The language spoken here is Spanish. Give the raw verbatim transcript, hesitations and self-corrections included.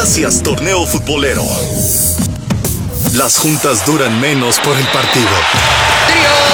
Gracias, torneo futbolero. Las juntas duran menos por el partido. ¡Trío!